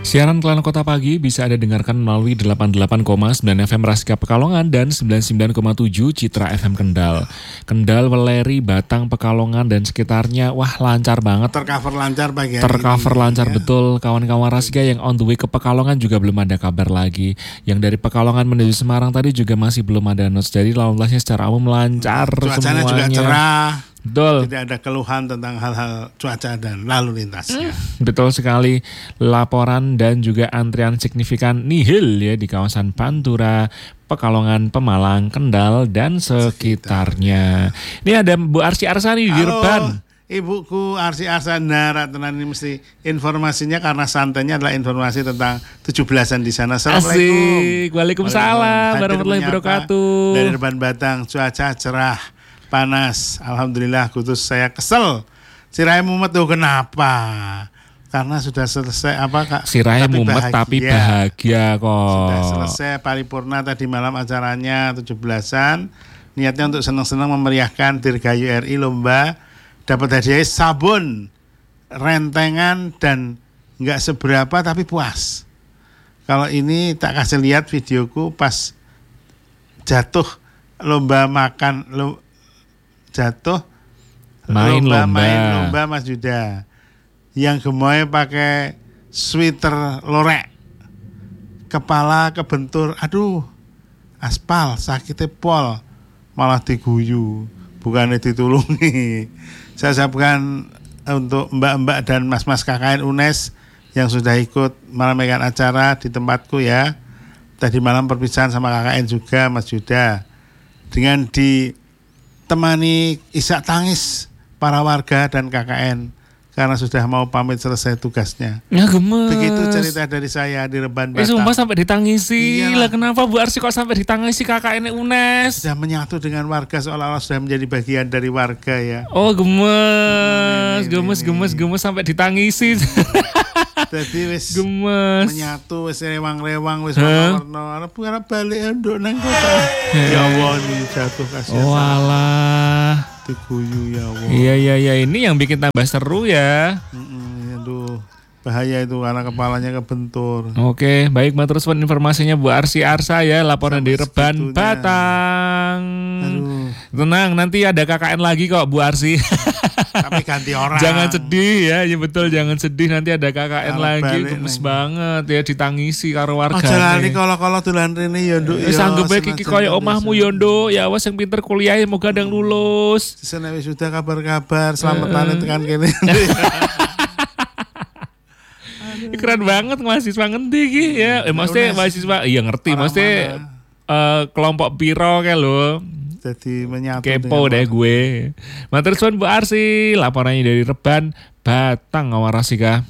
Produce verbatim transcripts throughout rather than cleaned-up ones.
Siaran Kelana Kota Pagi bisa Anda dengarkan melalui delapan puluh delapan koma sembilan F M Rasika Pekalongan dan sembilan puluh sembilan koma tujuh Citra F M Kendal. Kendal, Weleri, Batang, Pekalongan dan sekitarnya, wah lancar banget. Tercover lancar pagi hari Tercover ini, lancar ya. betul. Kawan-kawan Rasika yang on the way ke Pekalongan juga belum ada kabar lagi. Yang dari Pekalongan menuju Semarang tadi juga masih belum ada notes. Jadi lalu lintasnya secara umum lancar. Cuacanya semuanya juga cerah. Betul. Tidak ada keluhan tentang hal-hal cuaca dan lalu lintasnya. Hmm, betul sekali. Laporan dan juga antrian signifikan nihil ya di kawasan Pantura, Pekalongan, Pemalang, Kendal dan sekitarnya. Ini ada Bu Arsy Arsani di Reban. Ibuku Arsy Arsana Ratnan, ini mesti informasinya karena santainya adalah informasi tentang tujuh belasan di sana. Assalamualaikum. Asik. Waalaikumsalam warahmatullahi wabarakatuh. Dari Reban Batang, cuaca cerah, panas. Alhamdulillah, kudus saya kesel. Sirai mumet tuh kenapa? Karena sudah selesai apa Kak? Sirai mumet tapi bahagia kok. Sudah selesai paripurna tadi malam acaranya tujuh belasan. Niatnya untuk senang-senang memeriahkan Dirgayu R I lomba. Dapat hadiah sabun, rentengan dan nggak seberapa tapi puas. Kalau ini tak kasih lihat videoku pas jatuh lomba makan lo, jatuh main lomba, lomba main lomba Mas Yuda. Yang gemoy pakai sweater lorek, kepala kebentur, aduh aspal sakitnya pol, malah diguyu, bukannya ditulungi. Saya ucapkan untuk mbak-mbak dan mas-mas K K N U N E S yang sudah ikut meramaikan acara di tempatku ya. Tadi malam perpisahan sama K K N juga Mas Yuda. Dengan ditemani isak tangis para warga dan K K N karena sudah mau pamit selesai tugasnya. Ya gemes. Begitu cerita dari saya di Reban Batang. Eh sumpah sampai ditangisi. Iyalah. Lah kenapa Bu Arsy kok sampai ditangisi K K N U N E S? Sudah menyatu dengan warga, seolah-olah sudah menjadi bagian dari warga ya. Oh gemes, Ini, gemes, ini, gemes, ini. gemes sampai ditangisi. Jadi wis gemes. menyatu, wis rewang-rewang, wis warna-warna. Arep arep balik nduk nang kota. Ya Allah, ini jatuh kasihan. Oh alah. Diguyu ya Allah. Iya iya iya, ini yang bikin tambah seru ya. Mm-mm, aduh, bahaya itu karena kepalanya kebentur. Oke, baik, terus informasinya Bu Arsy Arsa ya, laporan Sampai di Reban segitunya. Batang. Aduh. Tenang, nanti ada K K N lagi kok Bu Arsy. Tapi ganti orang. Jangan sedih ya, ya betul, jangan sedih, nanti ada K K N Kalau lagi, balik gemes lagi. banget ya, ditangisi karo warga. Oh jalani kalau-kalau dolan rene ya nduk ya. Wis anggap bae iki koyo omahmu yo nduk, ya awas yang pinter kuliah ya moga ndang lulus. Disana wis sudah kabar-kabar selamatane tekan kene. Keren banget mahasiswa ngendi iki ya. Eh maksudnya mahasiswa iya ngerti, Orang maksudnya eh, kelompok piro kayak lho. Jadi menyatu Kepo dengan deh gue. Matur suwun Bu Arsy, laporannya dari Reban Batang Awarasika.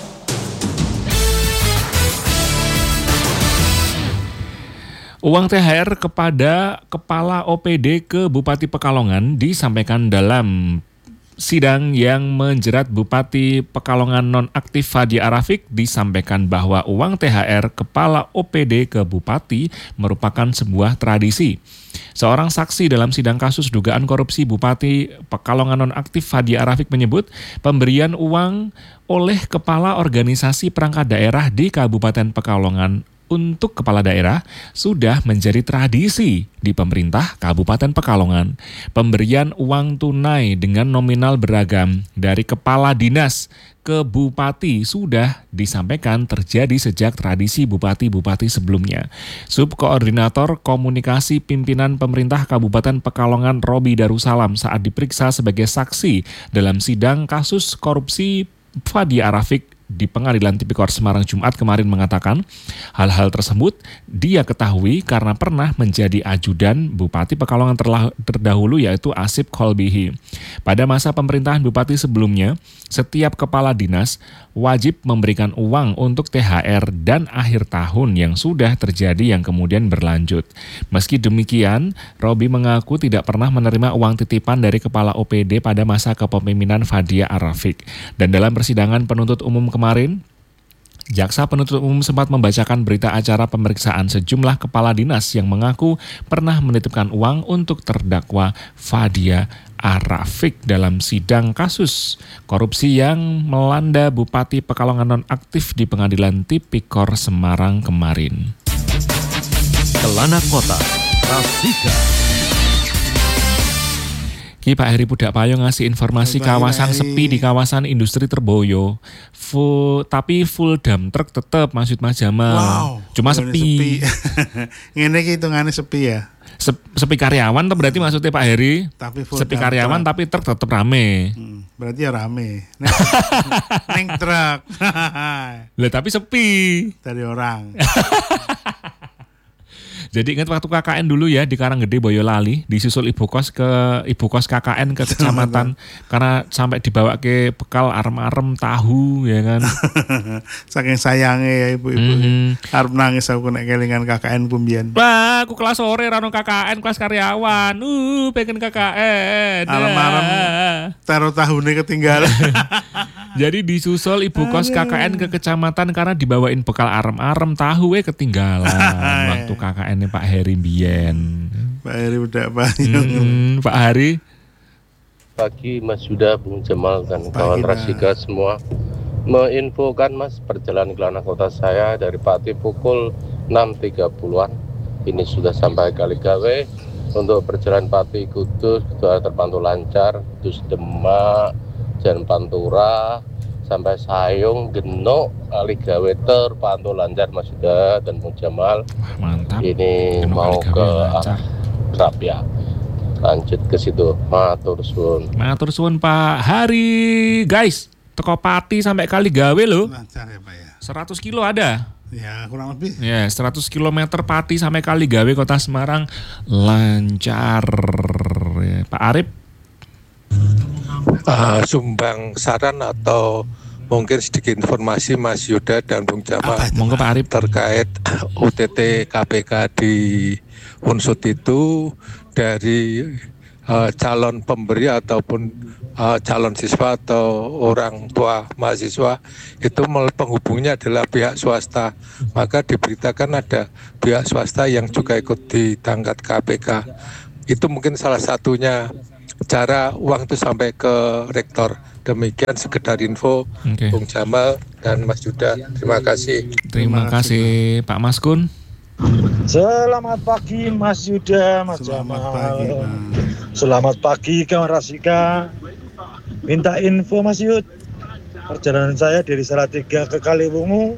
Uang T H R kepada Kepala O P D ke Bupati Pekalongan disampaikan dalam sidang yang menjerat Bupati Pekalongan nonaktif Fadi Arafik. Disampaikan bahwa uang T H R Kepala O P D ke Bupati merupakan sebuah tradisi. Seorang saksi dalam sidang kasus dugaan korupsi Bupati Pekalongan nonaktif Fadi Arafik menyebut pemberian uang oleh Kepala Organisasi Perangkat Daerah di Kabupaten Pekalongan untuk kepala daerah sudah menjadi tradisi di pemerintah Kabupaten Pekalongan. Pemberian uang tunai dengan nominal beragam dari kepala dinas ke bupati sudah disampaikan terjadi sejak tradisi bupati-bupati sebelumnya. Subkoordinator Komunikasi Pimpinan Pemerintah Kabupaten Pekalongan Robi Darussalam saat diperiksa sebagai saksi dalam sidang kasus korupsi Fadi Arafik di Pengadilan Tipikor Semarang Jumat kemarin mengatakan hal-hal tersebut dia ketahui karena pernah menjadi ajudan Bupati Pekalongan terlah- terdahulu yaitu Asip Kolbihi. Pada masa pemerintahan Bupati sebelumnya, setiap kepala dinas wajib memberikan uang untuk T H R dan akhir tahun yang sudah terjadi yang kemudian berlanjut. Meski demikian, Robi mengaku tidak pernah menerima uang titipan dari Kepala O P D pada masa kepemimpinan Fadia Arafik. Dan dalam persidangan penuntut umum kemarin, Jaksa penuntut umum sempat membacakan berita acara pemeriksaan sejumlah kepala dinas yang mengaku pernah menitipkan uang untuk terdakwa Fadia Arafik dalam sidang kasus korupsi yang melanda Bupati Pekalongan nonaktif di Pengadilan Tipikor Semarang kemarin. Kelana Kota, Rasika. Ki Pak Heri Pudak Payo ngasih informasi Baik, kawasan baik. sepi di kawasan industri Terboyo. Full, tapi full dump truck tetap Mas Mas Jamal. Wow. Cuma Ini sepi. Ngene iki hitungannya sepi ya. Sep- sepi karyawan tuh berarti maksudnya Pak Heri. Tapi full Sepi dump karyawan truck. tapi truk tetap rame. Hmm, berarti ya rame. Neng, neng truk Lah tapi sepi. dari orang. Jadi ingat waktu K K N dulu ya di Karanggede Boyolali, disusul ibu kos ke ibu kos K K N ke kecamatan karena sampai dibawa ke bekal arem-arem tahu ya kan. Saking sayangnya ya ibu-ibu. Mhm. Harap nangis aku nek kelingan K K N pumbian. Wah, aku kelas sore rano K K N kelas karyawan. Uh, pengen K K N. Arem-arem. Ah. Taruh tahunnya ketinggalan. Jadi disusul ibu kos K K N ke kecamatan karena dibawain bekal arem-arem tahu eh ketinggalan waktu K K N Pak Heri Mbien. Pak Heri udah Pak. Hmm, Pak Hari. Pagi Mas Yuda, Bung Jamal dan Pagi, kawan Mas. Rasika semua. Menginfokan Mas perjalanan Kelana Kota saya dari Pati pukul enam tiga puluhan. Ini sudah sampai Kaligawe. Untuk perjalanan Pati Kudus sudah terpantau lancar. Terus Demak, Jalan Pantura sampai Sayung, Genuk, Kaligawe terpantau lancar Mas Yuda dan Bung Jamal. Mantap. Ini Genuk mau Kaligawe ke lancar. arah Krapia. Lanjut ke situ. Matur suwun. Matur suwun Pak Hari. Guys, teko Pati sampai Kaligawe loh. Lancar ya Pak ya. seratus kilo ada. Ya kurang lebih. Ya, seratus kilometer Pati sampai Kaligawe Kota Semarang lancar. Ya, Pak Arif. uh, sumbang saran atau mungkin sedikit informasi Mas Yuda dan Bung Jamal Apa itu, Monggo Pak Arif. terkait U T T K P K di Unsut itu dari uh, calon pemberi ataupun uh, calon siswa atau orang tua mahasiswa itu mel- penghubungnya adalah pihak swasta, maka diberitakan ada pihak swasta yang juga ikut ditangkat K P K. Itu mungkin salah satunya cara uang itu sampai ke rektor. Demikian sekedar info. Oke. Bung Jamal dan Mas Yuda, terima kasih. Terima kasih Pak Maskun. Selamat pagi Mas Yuda, Mas Selamat Jamal. pagi, Pak. Selamat pagi kawan Rasika. Minta info Mas Yud. Perjalanan saya dari Salatiga ke Kaliwungu.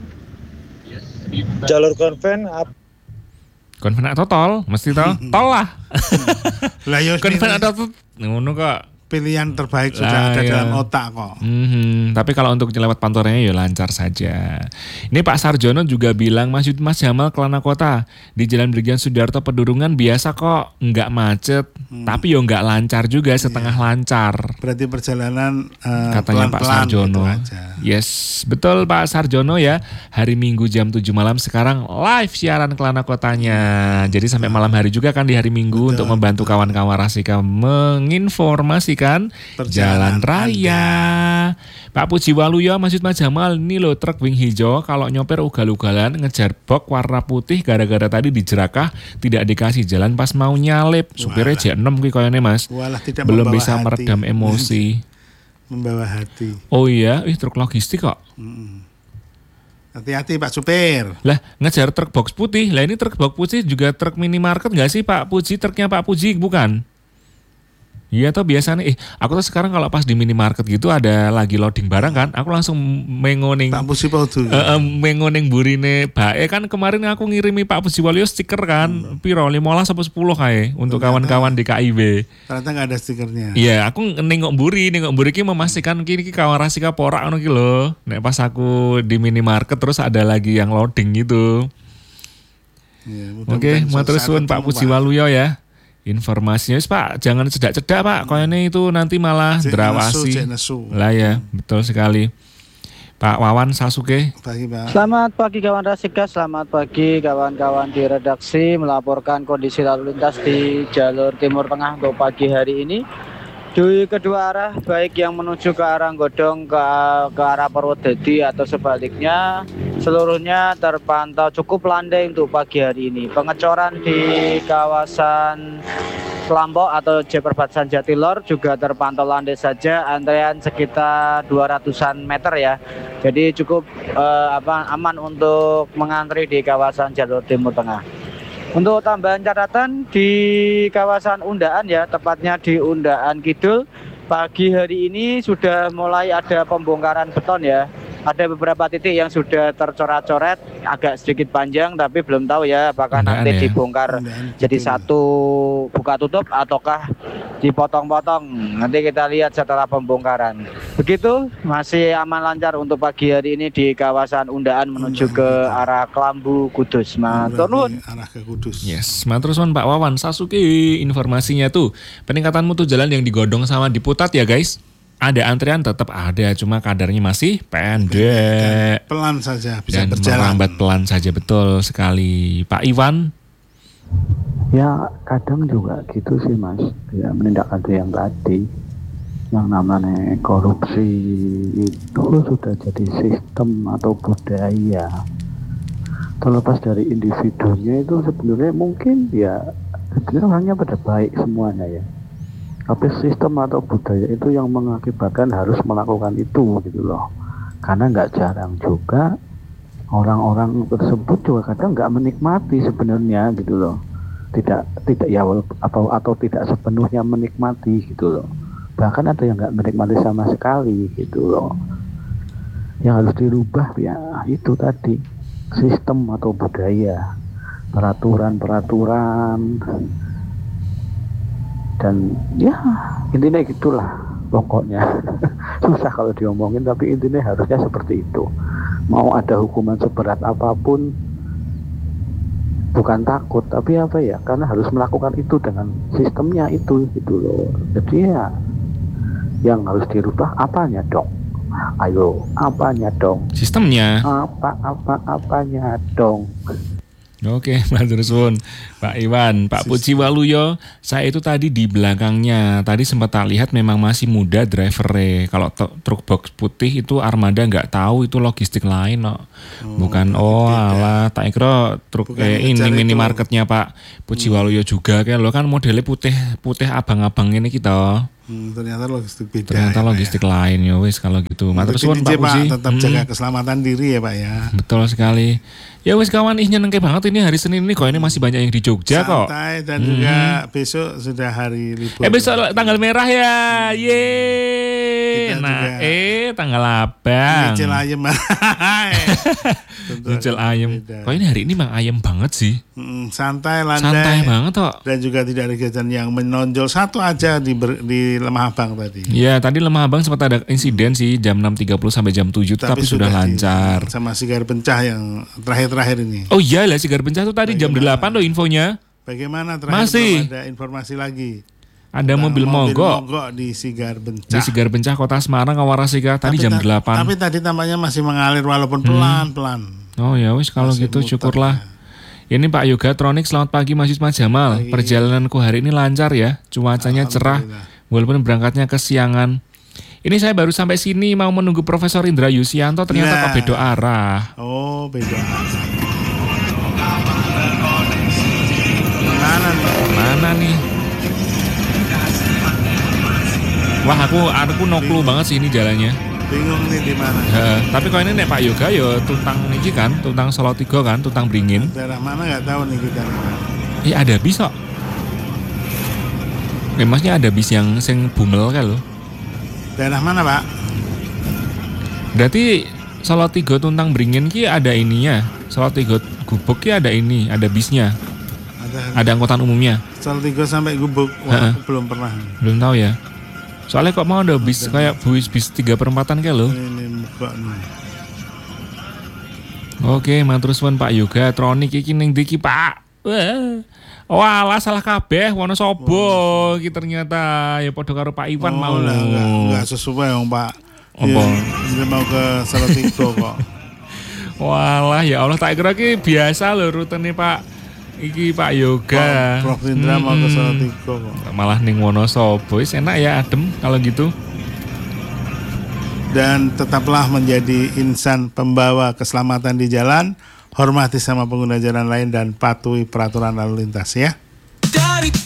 Jalur konven ap- Konven atau tol, mesti tol, tol lah. Lah yo Konven ini atau tol, ngono kok. pilihan terbaik Lah, sudah ada iya. dalam otak kok. Mhm, tapi kalau untuk lewat pantornya ya lancar saja. Ini Pak Sarjono juga bilang, Mas Yud, Mas Jamal Kelana Kota di Jalan Brigjen Sudarto Pedurungan biasa kok, nggak macet, Hmm. tapi yo nggak lancar juga, setengah lancar. Berarti perjalanan eh, Katanya Pak pelan-pelan Sarjono. gitu aja. Yes, betul Pak Sarjono ya. Hari Minggu jam tujuh malam sekarang live siaran Kelana Kotanya. Jadi sampai malam hari juga kan di hari Minggu Betul, untuk membantu kawan-kawan Rasika menginformasikan jalan Perjalanan raya. Pak Puji Waluyo, Mas Yud, Mas Jamal, ini loh truk wing hijau kalau nyoper ugal-ugalan ngejar bok warna putih gara-gara tadi dijerakah tidak dikasih jalan pas mau nyalip. Supirnya Walah. J enam ki koyone Mas. Walah, tidak Belum membawa bisa hati. meredam emosi. Membawa hati. Oh iya, ih truk logistik kok. Mm-mm. Hati-hati Pak supir. Lah ngejar truk box putih. Lah ini truk box putih juga truk minimarket nggak sih Pak Puji? Truknya Pak Puji bukan? Iya toh biasanya. Eh aku tuh sekarang kalau pas di minimarket gitu ada lagi loading barang kan, aku langsung mengoning. Pak Pusi Paudu. Eh, eh, mengoning burine bae kan kemarin aku ngirimi Pak Puji Waluyo stiker kan, Hmm. piro lima belas sampai sepuluh kae untuk Ternyata- kawan-kawan di K I B. Ternyata nggak ada stikernya. Iya, aku nengok buri, nengok buri ki memastikan kini ki kawan Rasika porak ngono ki lho. Nek pas aku di minimarket terus ada lagi yang loading gitu. Iya, Oke, mudah-mudahan matur suatu suwun saat Pak ketemu, Puji Waluyo ya. Informasinya wis, Pak, jangan cedak-cedak Pak. Koyone itu nanti malah Cek nesu, drawasi. cek nesu. Lah ya, betul sekali. Pak Wawan Sasuke. Pagi Pak. Selamat pagi kawan Rasika, selamat pagi kawan-kawan di redaksi melaporkan kondisi lalu lintas di jalur Timur Tengah untuk pagi hari ini. Di kedua arah, baik yang menuju ke arah Godong ke, ke arah Purwodadi atau sebaliknya, seluruhnya terpantau cukup landai untuk pagi hari ini. Pengecoran di kawasan Kelampok atau J perbatasan Jatilor juga terpantau landai saja, antrean sekitar dua ratusan meter ya. Jadi cukup eh, apa aman untuk mengantri di kawasan jalur Timur Tengah. Untuk tambahan catatan di kawasan Undaan ya, tepatnya di Undaan Kidul, pagi hari ini sudah mulai ada pembongkaran beton ya. Ada beberapa titik yang sudah tercoret-coret, agak sedikit panjang, tapi belum tahu ya apakah Undaan nanti ya? dibongkar Undaan jadi Kidul. satu buka tutup ataukah dipotong-potong. Nanti kita lihat setelah pembongkaran. Begitu, masih aman lancar untuk pagi hari ini di kawasan Undaan menuju ke arah Kelambu Kudus. Matur nuwun. Berarti arah ke Kudus. Yes, matur suwun Pak Wawan. Sasuke informasinya tuh. Peningkatan mutu jalan yang digodong sama diputat ya guys. Ada antrian tetap ada, cuma kadarnya masih pendek. Pelan saja bisa Dan berjalan. merambat pelan saja, betul sekali. Pak Iwan, Ya kadang juga gitu sih mas, ya menindaklanjuti yang tadi, yang namanya korupsi itu sudah jadi sistem atau budaya. Terlepas dari individunya itu sebenarnya mungkin ya sebenarnya orangnya pada baik semuanya ya. Tapi sistem atau budaya itu yang mengakibatkan harus melakukan itu gitu loh. Karena nggak jarang juga orang-orang tersebut juga kadang nggak menikmati sebenarnya gitu loh. Tidak tidak ya atau atau tidak sepenuhnya menikmati gitu loh. Bahkan ada yang nggak menikmati sama sekali gitu loh. Yang harus dirubah ya itu tadi, sistem atau budaya, peraturan-peraturan, dan ya intinya gitulah pokoknya. Susah kalau diomongin, tapi intinya harusnya seperti itu. Mau ada hukuman seberat apapun bukan takut, tapi apa ya, karena harus melakukan itu dengan sistemnya itu gitu loh. Jadi ya yang harus dirubah apanya dong? Ayo, apanya dong? sistemnya. Apa apa apanya dong? Oke, matur suwun Pak Iwan. Pak Puji Waluyo, saya itu tadi di belakangnya. Tadi sempat tak lihat memang masih muda drivernya. Kalau t- truk box putih itu armada nggak tahu itu logistik lain, no. Bukan oh alah, tak kira truk Bukan eh, ini ngejar itu. minimarketnya Pak Puji Waluyo juga kan. Lo kan modelnya putih putih abang-abang ini kita. Hmm, ternyata logistik beda. Ternyata ya, Pak, logistik ya. lain ya wis kalau gitu. Matur Tapi suwun intinya, Pak Puji. Tetap Hmm. jaga keselamatan diri ya Pak ya. Betul sekali. Ya wis kawan, ih nyenengke banget ini hari Senin ini kok, ini masih banyak yang di Jogja kok. Santai dan juga besok sudah hari libur. Eh besok tanggal merah ya. Yeay. Kita Nah, juga eh tanggal abang. Nyicil ayam. Tentu Nyicil agak ayam. berbeda. Kok ini hari ini Mang ayam banget sih. Mm, santai, landai. Santai banget kok. Dan juga tidak ada kegiatan yang menonjol. Satu aja di, ber- di Lemah Abang tadi. Ya, tadi Lemah Abang sempat ada insiden sih jam enam tiga puluh sampai jam tujuh, tapi, sudah di- lancar. Sama Sigar Bencah yang terakhir-terakhir ini. Oh iya lah, Sigar Bencah tuh tadi jam delapan loh infonya. Bagaimana terakhir Masih. belum ada informasi lagi? Ada Tentang mobil mogok mogok di Sigar Bencah. di Sigar Bencah Kota Semarang Awarasika tadi Tapi jam ta- delapan. Tapi tadi tampaknya masih mengalir walaupun pelan-pelan. Oh ya wis kalau Masih gitu muter, syukurlah. Ini Pak Yoga Tronik, selamat pagi Mas Yusma Jamal. Pagi. Perjalananku hari ini lancar ya. Cuacanya cerah Alhamdulillah. walaupun berangkatnya kesiangan. Ini saya baru sampai sini mau menunggu Profesor Indra Yusianto, ternyata Nah. kok beda arah. Oh, beda. Mana nih? Mana nih? Wah aku aku no clue banget sih ini jalannya. Bingung nih di mana. Heh, tapi kalau ini nek Pak Yoga ya tuntang iki kan, tuntang Solo tiga kan, tuntang Beringin. Daerah mana nggak tahu nih kita. Iya ada bis kok. Eh, masnya ada bis yang sing bumel kan loh. Daerah mana Pak? Berarti Solo tiga tuntang Beringin ki ada ininya. Solo tiga Gubuk ki ada ini, ada bisnya, Ada. ada angkutan umumnya. Salatiga sampai Gubuk. Wah, Heeh. aku belum pernah. Belum tahu ya. Soalnya kok mau ada bis kayak bis bis tiga perempatan kayak loh. Ini, ini muka nih. Oke, matur suwun Pak Yoga Tronik iki ning ndi ki Pak? Wah. Walah salah kabeh Wonosobo iki ternyata ya padha karo Pak Iwan Oh, mau. lah, enggak, enggak sesuai dong Pak. Apa? Dia, dia mau ke Salatiga kok. Walah ya Allah tak kira ki biasa lho rutene Pak. Iki Pak Yoga. Prof Indra mau ke Mm-mm. Salatiga kok. Malah ning Wonosobo wis enak ya adem kalau gitu. dan tetaplah menjadi insan pembawa keselamatan di jalan, hormati sama pengguna jalan lain dan patuhi peraturan lalu lintas ya.